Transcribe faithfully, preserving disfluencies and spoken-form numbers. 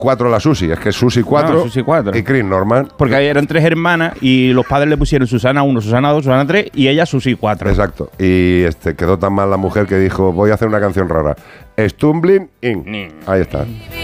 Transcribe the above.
cuatro la Susi, es que es Susi cuatro, No, Susi cuatro. y Chris Norman. Porque ahí eran tres hermanas y los padres le pusieron Susana uno, Susana dos, Susana tres y ella Susi cuatro. Exacto. Y este quedó tan mal la mujer que dijo, voy a hacer una canción rara. Stumbling in. Ahí está.